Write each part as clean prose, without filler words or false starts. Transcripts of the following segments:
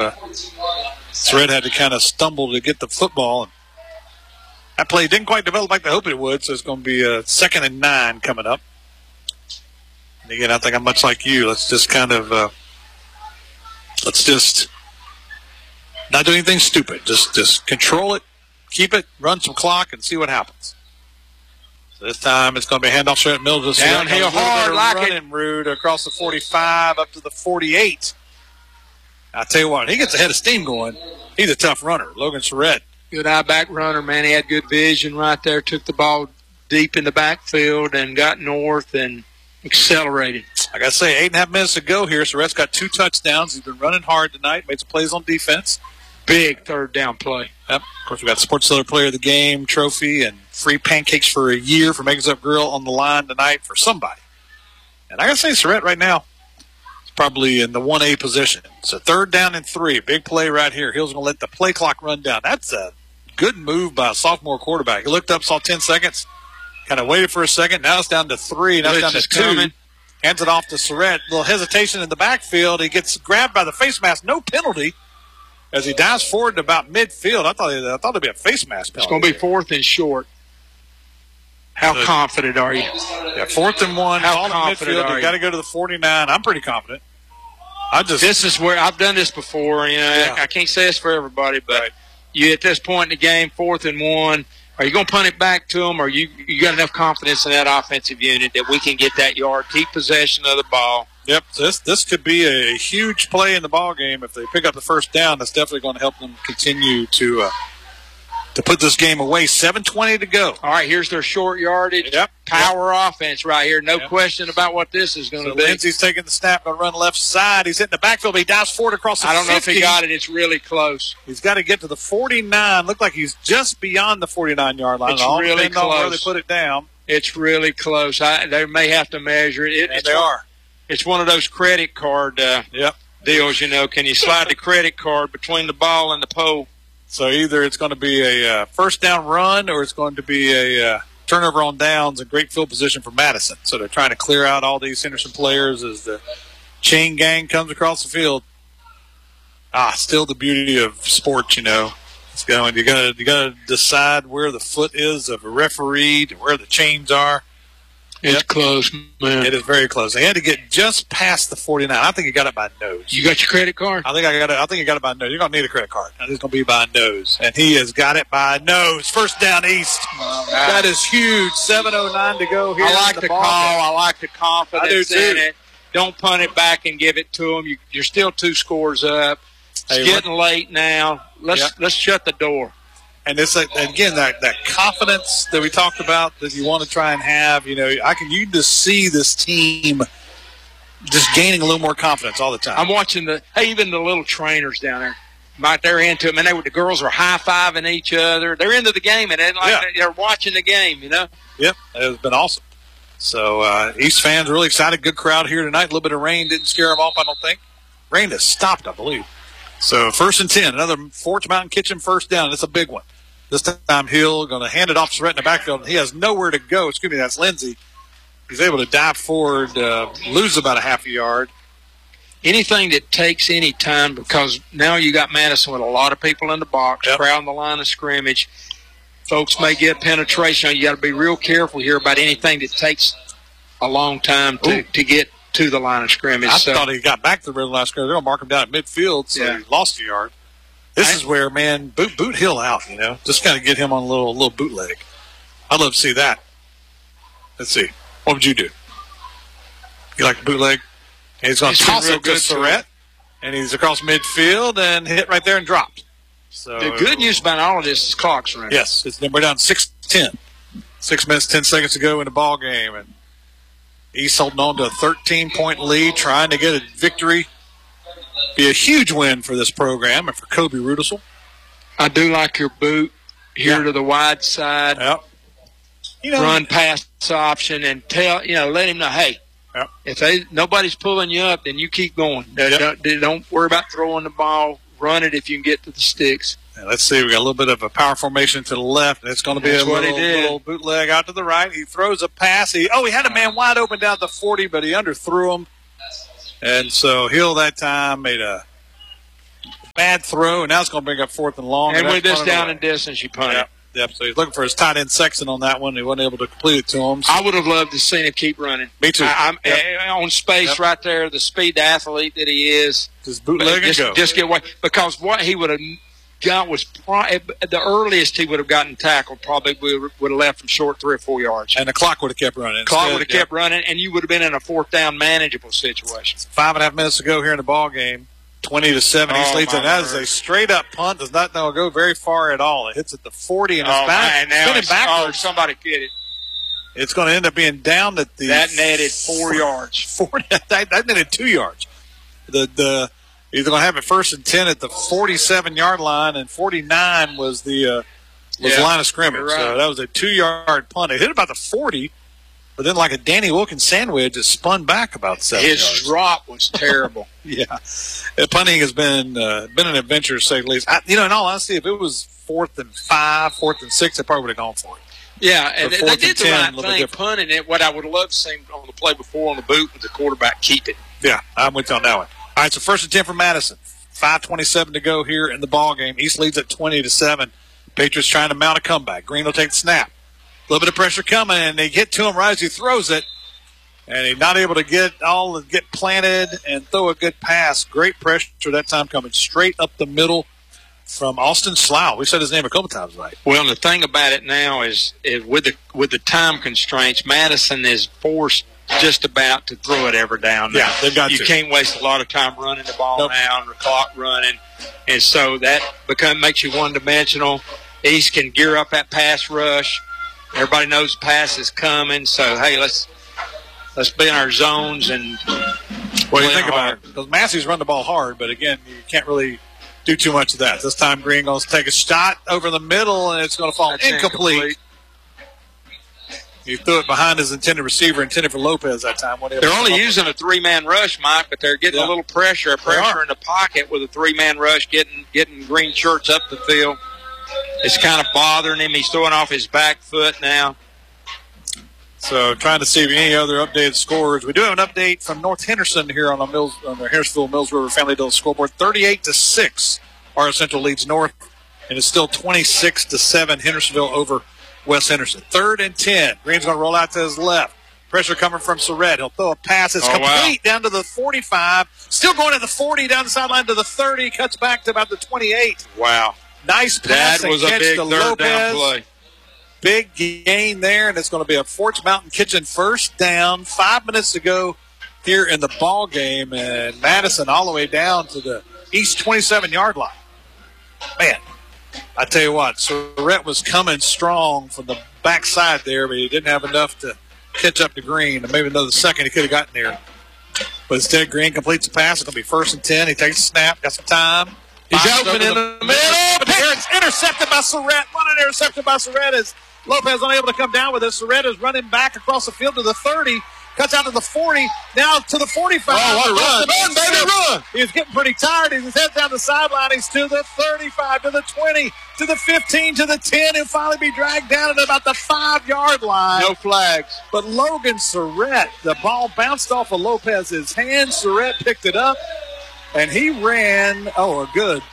Surratt had to kind of stumble to get the football. And that play didn't quite develop like they hoped it would, so it's going to be a 2nd and 9 coming up. And again, I think I'm much like you. Let's just kind of let's just not do anything stupid. Just control it, keep it, run some clock, and see what happens. So this time it's going to be a handoff straight at Mills. Downhill hard, like running route across the 45 up to the 48. I tell you what, he gets a head of steam going. He's a tough runner, Logan Surratt. Good eye-back runner, man. He had good vision right there. Took the ball deep in the backfield and got north and accelerated. I got to say, 8.5 minutes to go here. Surratt's got 2 touchdowns. He's been running hard tonight. Made some plays on defense. Big third down play. Yep. Of course, we got the Sports Center Player of the Game trophy and free pancakes for a year for Makers Up Grill on the line tonight for somebody. And I got to say, Surratt right now is probably in the 1A position. So 3rd down and 3. Big play right here. Hill's going to let the play clock run down. That's a good move by a sophomore quarterback. He looked up, saw 10 seconds, kind of waited for a second. Now it's down to 3. Now it's down to 2. Coming. Hands it off to Surratt. A little hesitation in the backfield. He gets grabbed by the face mask. No penalty as he dives forward to about midfield. I thought it'd be a face mask penalty. It's going to be 4th and short. How confident are you? Yeah, 4th and 1. How confident midfield. are You got to go to the 49. I'm pretty confident. This is where I've done this before. You know, Yeah. I can't say this for everybody, but you at this point in the game, 4th and 1. Are you going to punt it back to them, or you got enough confidence in that offensive unit that we can get that yard, keep possession of the ball? Yep, this could be a huge play in the ball game. If they pick up the first down, that's definitely going to help them continue to put this game away. 7:20 to go. All right, here's their short yardage, power offense right here. No question about what this is going to be. Lindsey's taking the snap, going to run left side. He's hitting the backfield, but he dives forward across the 50. I don't know if he got it. It's really close. He's got to get to the 49. Looked like he's just beyond the 49-yard line. It's really close. Where they put it down. It's really close. They may have to measure it. They are. It's one of those credit card deals, you know. Can you slide the credit card between the ball and the pole? So either it's going to be a first down run or it's going to be a turnover on downs and great field position for Madison. So they're trying to clear out all these Henderson players as the chain gang comes across the field. Still the beauty of sports, you know. It's going. You got to decide where the foot is of a referee to where the chains are. It's close, man. It is very close. They had to get just past the 49. I think he got it by nose. You got your credit card? I think he got it by nose. You're going to need a credit card. I think it's going to be by nose. And he has got it by nose. First down east. That is huge. 7:09 to go here. I like the call. I like the confidence in it. Don't punt it back and give it to him. You're still 2 scores up. It's getting late now. Let's shut the door. And it's again that confidence that we talked about that you want to try and have. You know, you can just see this team just gaining a little more confidence all the time. I'm watching even the little trainers down there. They're into it. Man, the girls are high-fiving each other. They're into the game, and they're watching the game, you know? Yep, it's been awesome. So East fans really excited. Good crowd here tonight. A little bit of rain didn't scare them off, I don't think. Rain has stopped, I believe. So 1st and 10, another Forge Mountain Kitchen first down. It's a big one. This time Hill going to hand it off to Surratt in the backfield. He has nowhere to go. Excuse me, that's Lindsey. He's able to dive forward, lose about a half a yard. Anything that takes any time, because now you got Madison with a lot of people in the box, crowding the line of scrimmage. Folks may get penetration. You got to be real careful here about anything that takes a long time to get to the line of scrimmage. I thought he got back to the line of scrimmage. They're going to mark him down at midfield, so he lost a yard. This is where, man, boot Hill out, you know. Just kind of get him on a little bootleg. I'd love to see that. Let's see. What would you do? You like the bootleg? And he's going to toss it to Surratt, and he's across midfield and hit right there and dropped. So the good news about all of this is clock's running. Yes, we're down 6-10. 6 minutes, 10 seconds to go in the ball game, and East holding on to a 13-point lead, trying to get a victory. Be a huge win for this program and for Kobe Rudisell. I do like your boot here to the wide side. Yep. Run pass option and let him know, hey, if nobody's pulling you up, then you keep going. Don't worry about throwing the ball. Run it if you can get to the sticks. Now, let's see. We got a little bit of a power formation to the left. It's going to be a little bootleg out to the right. He throws a pass. He had a man wide open down the 40, but he underthrew him. And so Hill that time made a bad throw, and now it's going to bring up 4th and long. And with this down and distance, you punt it. Yep, so he's looking for his tight end Sexton on that one. He wasn't able to complete it to him. So. I would have loved to see him keep running. Me too. I'm on space right there, the speed athlete that he is. Just bootleg and go. Just get away. Because what he would have got was the earliest he would have gotten tackled probably would have left from short 3 or 4 yards. And the clock would have kept running. Clock would have kept running, and you would have been in a 4th down manageable situation. 5.5 minutes to go here in the ball game. 20-7. East leads, and that is a straight-up punt. Does not go very far at all. It hits at the 40 and it's back. Spinning backwards. Somebody get it. It's going to end up being down at the. That netted 4 yards. 40. That netted 2 yards. Either going to have it 1st and 10 at the 47-yard line, and 49 was the line of scrimmage. Right. So that was a 2-yard punt. It hit about the 40. But then, like a Danny Wilkins sandwich, it spun back about 7 yards. His drop was terrible. Yeah. Punting has been an adventure, to say the least. In all honesty, if it was 4th and 5, 4th and 6, they probably would have gone for it. Yeah, and they did the right thing, punting it. What I would have loved to see on the play before on the boot with the quarterback keep it. Yeah, I'm with you on that one. All right, so 1st and 10 for Madison. 5:27 to go here in the ball game. East leads at 20-7. Patriots trying to mount a comeback. Green will take the snap. A little bit of pressure coming, and they get to him right as he throws it. And he's not able to get planted and throw a good pass. Great pressure that time coming straight up the middle from Austin Slough. We said his name a couple times right. Well, the thing about it now is with the time constraints, Madison is forced just about to throw it every down. Yeah, they've got to. You can't waste a lot of time running the ball now and the clock running. And so that makes you one-dimensional. East can gear up that pass rush. Everybody knows the pass is coming, so hey, let's be in our zones and. What do you think about it? Because Massey's run the ball hard, but again, you can't really do too much of that. This time, Green going to take a shot over the middle, and it's going to fall incomplete. He threw it behind his intended receiver, intended for Lopez that time. They're only using a 3-man rush, Mike, but they're getting a little pressure in the pocket with a 3-man rush, getting Green shirts up the field. It's kind of bothering him. He's throwing off his back foot now. So trying to see any other updated scores. We do have an update from North Henderson here on the Harrisville Mills River Family Deal scoreboard. 38-6. RS Central leads North, and it's still 26-7. Hendersonville over West Henderson. 3rd and 10. Green's going to roll out to his left. Pressure coming from Surratt. He'll throw a pass. It's complete down to the 45. Still going to the 40, down the sideline to the 30. Cuts back to about the 28. Wow. Nice pass. That was a big third down play. Big gain there, and it's going to be a Forts Mountain Kitchen first down. 5 minutes to go here in the ball game, and Madison all the way down to the east 27-yard line. Man, I tell you what, Surratt was coming strong from the backside there, but he didn't have enough to catch up to Green. And maybe another second he could have gotten there. But instead, Green completes the pass. It's going to be 1st and 10. He takes a snap, got some time. He's open in the middle. But it's intercepted by Surratt. What an interception by Surratt is Lopez unable to come down with it. Surratt is running back across the field to the 30. Cuts out to the 40. Now to the 45. Oh, what a run. Run, baby, run. He's getting pretty tired. He's head down the sideline. He's to the 35, to the 20, to the 15, to the 10. He'll finally be dragged down at about the 5-yard line. No flags. But Logan Surratt, the ball bounced off of Lopez's hand. Surratt picked it up. And he ran, a good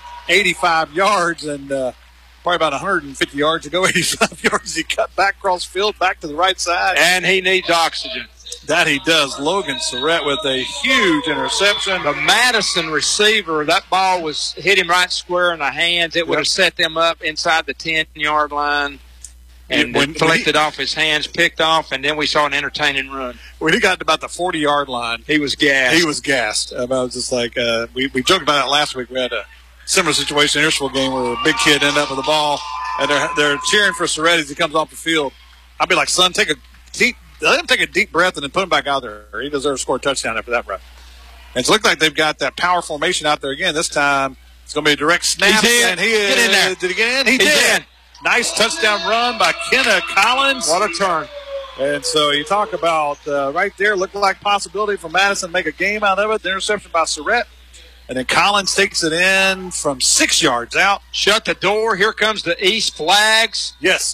85 yards and probably about 150 yards to go, 85 yards. He cut back across field, back to the right side. And he needs oxygen. That he does. Logan Surratt with a huge interception. The Madison receiver, that ball hit him right square in the hands. It would have set them up inside the 10-yard line. And deflected off his hands, picked off, and then we saw an entertaining run. When he got to about the 40-yard line, he was gassed. I was just like, we joked about that last week. We had a similar situation in the Harrisville game where a big kid ended up with the ball, and they're cheering for Surratt as he comes off the field. I'd be like, son, let him take a deep breath and then put him back out there. He deserves to score a touchdown after that run. And it looked like they've got that power formation out there again. This time it's going to be a direct snap. And get in there. Did he get in? He did. Nice touchdown run by Kenna Collins. What a turn. And so you talk about right there, looked like possibility for Madison to make a game out of it. The interception by Surratt. And then Collins takes it in from 6 yards out. Shut the door. Here comes the East flags. Yes,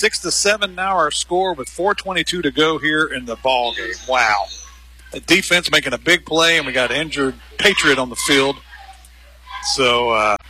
26-7 now our score with 4:22 to go here in the ball game. Wow. The defense making a big play, and we got an injured Patriot on the field. So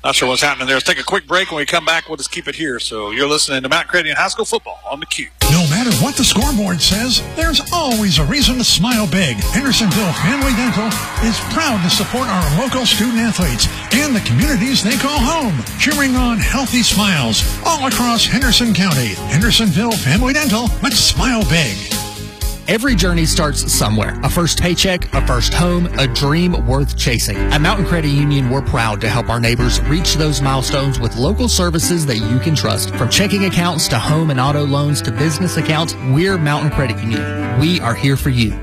Not sure what's happening there. Let's take a quick break. When we come back, we'll just keep it here. So you're listening to Mount Credian High School football on the Q. No matter what the scoreboard says, there's always a reason to smile big. Hendersonville Family Dental is proud to support our local student athletes and the communities they call home, cheering on healthy smiles all across Henderson County. Hendersonville Family Dental, let's smile big. Every journey starts somewhere. A first paycheck, a first home, a dream worth chasing. At Mountain Credit Union, we're proud to help our neighbors reach those milestones with local services that you can trust. From checking accounts to home and auto loans to business accounts, we're Mountain Credit Union. We are here for you.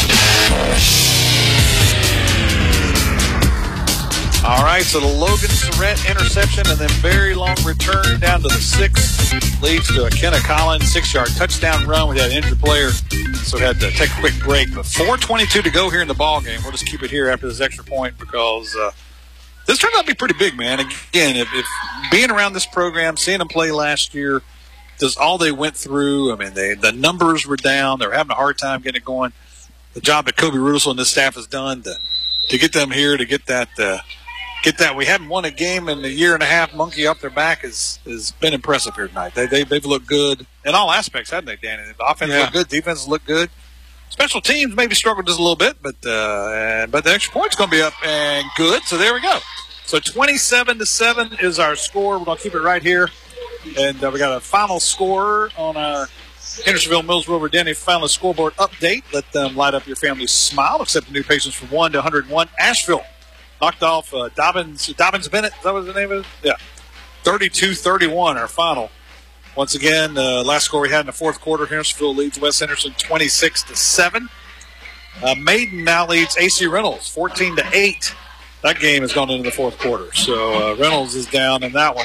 All right, so the Logan Surrett interception and then very long return down to the 6 leads to a Kenna Collins 6-yard touchdown run. We had an injured player, so we had to take a quick break. But 4:22 to go here in the ball game. We'll just keep it here after this extra point because this turned out to be pretty big, man. Again, if being around this program, seeing them play last year, just all they went through, I mean, the numbers were down. They were having a hard time getting it going. The job that Kobe Rudelsel and this staff has done to get them here, to get that we haven't won a game in a year and a half, monkey up their back has been impressive here tonight. They've looked good in all aspects, haven't they, Danny? The offense looked good, defense looked good. Special teams maybe struggled just a little bit, but the extra point's going to be up and good. So there we go. So 27-7 is our score. We're going to keep it right here, and we got a final score on our Hendersonville Mills River Denny final scoreboard update. Let them light up your family's smile. Accept the new patients from 1 to 101. Asheville knocked off Dobbins Bennett. Is that what the name is? Yeah. 32-31, our final. Once again, last score we had in the fourth quarter, Hendersonville leads West Henderson 26-7. Maiden now leads AC Reynolds 14-8. That game has gone into the fourth quarter. So Reynolds is down in that one.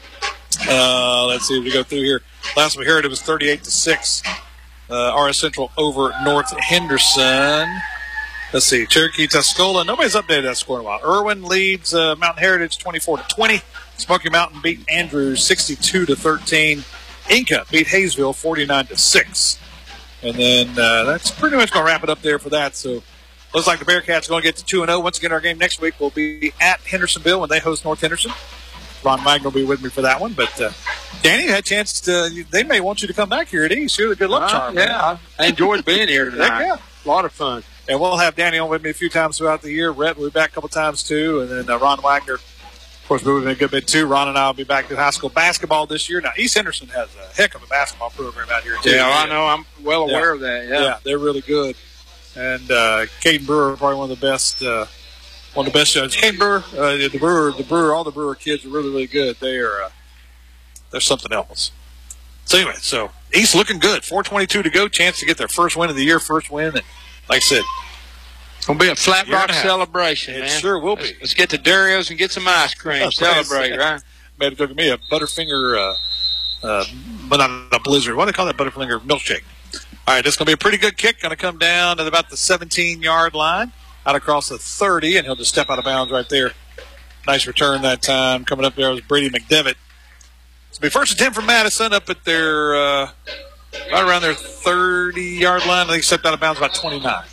Let's see if we go through here. Last we heard it was 38-6. RS Central over North Henderson. Let's see, Cherokee Tuscola. Nobody's updated that score in a while. Irwin leads Mountain Heritage 24-20. Smoky Mountain beat Andrews 62-13. Inca beat Hayesville 49-6. And then that's pretty much going to wrap it up there for that. So looks like the Bearcats are going to get to 2-0. Once again, our game next week will be at Hendersonville when they host North Henderson. Ron Wagner will be with me for that one. But Danny, you had a chance to. They may want you to come back here at East. You're the good luck charm. Yeah, I enjoyed being here tonight. Yeah. A lot of fun. And we'll have Danny on with me a few times throughout the year. Rhett will be back a couple times, too. And then Ron Wagner, of course, will be a good bit, too. Ron and I will be back to high school basketball this year. Now, East Henderson has a heck of a basketball program out here, too. Yeah, I know. I'm well aware of that. Yeah, they're really good. And Caden Brewer, probably one of the best judges. Caden Brewer, the Brewer, all the Brewer kids are really, really good. They're something else. So, anyway, East looking good. 4:22 to go. Chance to get their first win of the year, first win. And like I said, it's going to be a Flat Rock celebration, man. It sure will be. Let's get to Dario's and get some ice cream. Celebrate, right? Maybe took me a Butterfinger, but not a Blizzard. What do they call that? Butterfinger milkshake. All right, this is going to be a pretty good kick. Going to come down at about the 17-yard line, out across the 30, and he'll just step out of bounds right there. Nice return that time. Coming up there was Brady McDevitt. It's going to be first and 10 from Madison up at their right around their 30-yard line. I think he stepped out of bounds about 29.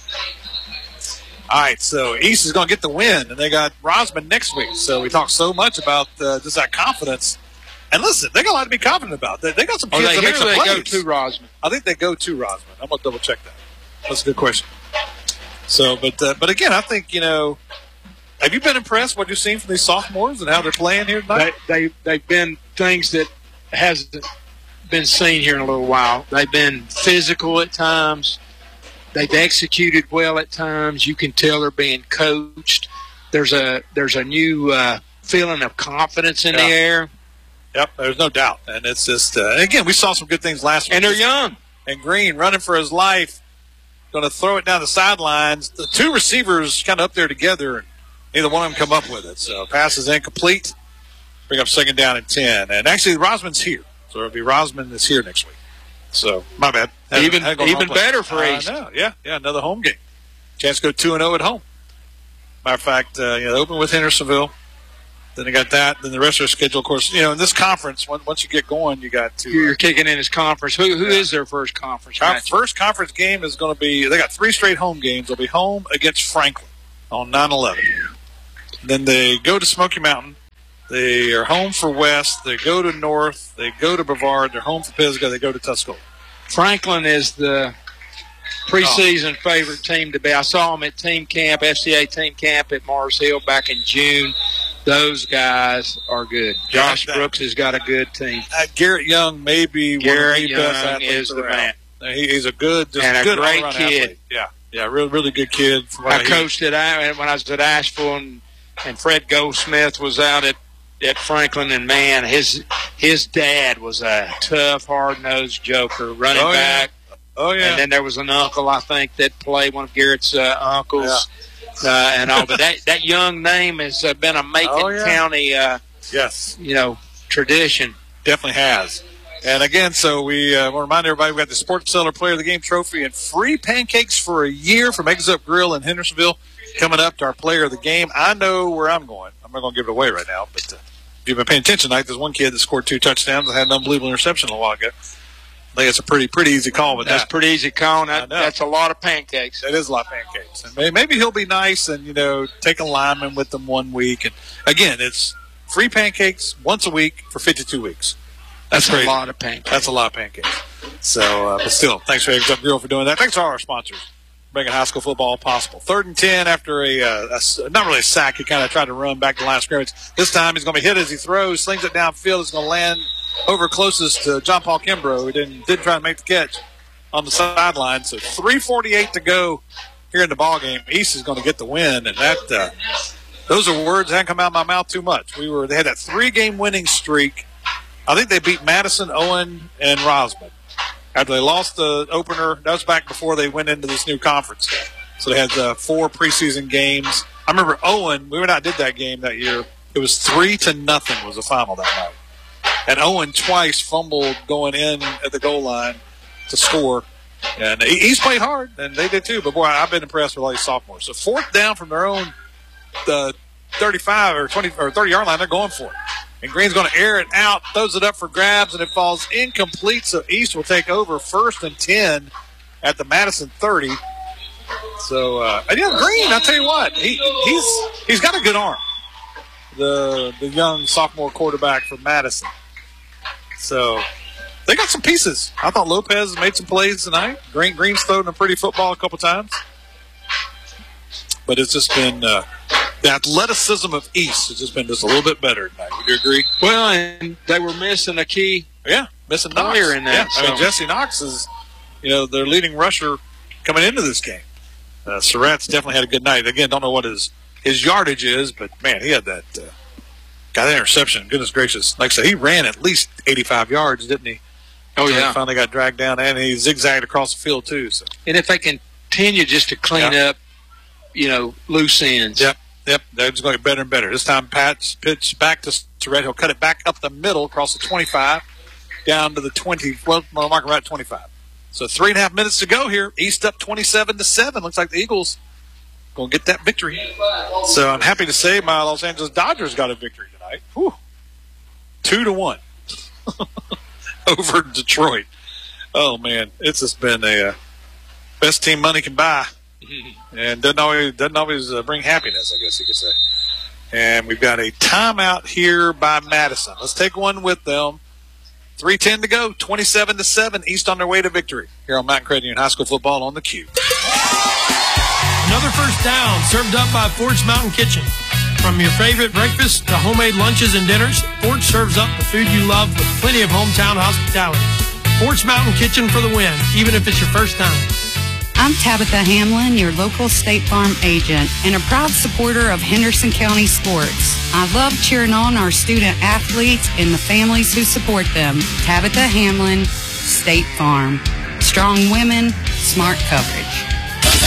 All right, so East is going to get the win, and they got Rosman next week. So we talked so much about just that confidence. And listen, they got a lot to be confident about. They got some kids that make some plays. Go to Rosman? I think they go to Rosman. I'm going to double check that. That's a good question. So, but again, I think, have you been impressed what you've seen from these sophomores and how they're playing here tonight? They've been things that hasn't been seen here in a little while. They've been physical at times. They've executed well at times. You can tell they're being coached. There's a new feeling of confidence in the air. Yep, there's no doubt. And it's just, again, we saw some good things last week. And they're young. And Green running for his life, going to throw it down the sidelines. The two receivers kind of up there together, and neither one of them come up with it. So pass is incomplete. Bring up second down and 10. And actually, Rosman's here. So it'll be Rosman is here next week. So, my bad. Even better for East. Yeah, another home game. Chance to go 2-0 at home. Matter of fact, they open with Hendersonville. Then they got that. Then the rest of their schedule, of course, in this conference, once you get going, you got to. You're kicking in his conference. Who is their first conference match? First conference game is going to be, they got 3 straight home games. They'll be home against Franklin on 9/11. Then they go to Smoky Mountain. They are home for West. They go to North. They go to Brevard. They're home for Pisgah. They go to Tuscola. Franklin is the preseason favorite team to be. I saw them at team camp, FCA team camp at Mars Hill back in June. Those guys are good. Josh Brooks has got a good team. Garrett Young may be one of the best athletes is the around. man. He's a good, just and good a great athlete. kid. Yeah, really good kid. I coached when I was at Asheville, and Fred Goldsmith was out at Franklin, and man, his dad was a tough, hard-nosed joker, running back. Oh yeah. And then there was an uncle, I think, that played, one of Garrett's uncles, and all. But that young name has been a Macon County, tradition. Definitely has. And again, so we want to remind everybody, we've got the Sports Seller Player of the Game trophy and free pancakes for a year from Eggs Up Grill in Hendersonville coming up to our Player of the Game. I know where I'm going. I'm not going to give it away right now, but if you've been paying attention tonight, there's one kid that scored 2 touchdowns and had an unbelievable interception a while ago. I think it's a pretty easy call with that's that. Pretty easy call. That's a lot of pancakes. That is a lot of pancakes. And maybe he'll be nice and, take a lineman with them 1 week. And, again, it's free pancakes once a week for 52 weeks. That's a lot of pancakes. That's a lot of pancakes. So, but still, thanks for Eggs Up Grill for doing that. Thanks to all our sponsors making high school football possible. 3rd and 10 after not really a sack. He kind of tried to run back to the line of scrimmage. This time he's going to be hit as he throws, slings it downfield. It's going to land over closest to John Paul Kimbrough, who didn't try to make the catch on the sideline. So 3:48 to go here in the ball game. East is going to get the win, and that those are words that haven't come out of my mouth too much. They had that 3-game winning streak. I think they beat Madison, Owen, and Rosman. After they lost the opener, that was back before they went into this new conference. So they had 4 preseason games. I remember Owen, we went out and did that game that year. It was 3-0 was the final that night. And Owen twice fumbled going in at the goal line to score. And he's played hard, and they did too. But, boy, I've been impressed with all these sophomores. So 4th down from their own 35 or 20 or 30-yard line, they're going for it. And Green's going to air it out, throws it up for grabs, and it falls incomplete. So East will take over 1st and 10 at the Madison 30. So, Green, I'll tell you what, he's got a good arm. The young sophomore quarterback from Madison. So they got some pieces. I thought Lopez made some plays tonight. Green's thrown a pretty football a couple times. But it's just been the athleticism of East has just been just a little bit better tonight. Would you agree? Well, and they were missing a key missing Knox. In that. Yeah. I mean, Jesse Knox is, their leading rusher coming into this game. Surratt's definitely had a good night. Again, don't know what his yardage is, but, man, he had that got that interception. Goodness gracious. Like I said, he ran at least 85 yards, didn't he? Oh, yeah. He finally got dragged down, and he zigzagged across the field, too. So. And if they continue just to clean up, loose ends. Yep. They're just going to get better and better. This time, Pat's pitch back to Surratt. He'll cut it back up the middle across the 25 down to the 20. Well, mark right at 25. So 3.5 minutes to go here. East up 27-7. Looks like the Eagles going to get that victory. So I'm happy to say my Los Angeles Dodgers got a victory tonight. Whew. 2-1 over Detroit. Oh, man. It's just been a best team money can buy. And doesn't always bring happiness, I guess you could say. And we've got a timeout here by Madison. Let's take one with them. 3:10 to go, 27-7, East on their way to victory here on Mountain Credit Union High School football on the Q. Another first down served up by Fort's Mountain Kitchen. From your favorite breakfast to homemade lunches and dinners, Fort serves up the food you love with plenty of hometown hospitality. Fort's Mountain Kitchen for the win, even if it's your first time. I'm Tabitha Hamlin, your local State Farm agent and a proud supporter of Henderson County sports. I love cheering on our student athletes and the families who support them. Tabitha Hamlin, State Farm. Strong women, smart coverage.